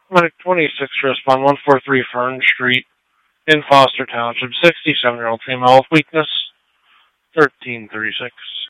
Medic 26 to respond 143 Fern Street in Foster Township. 67-year-old female with weakness. 1336.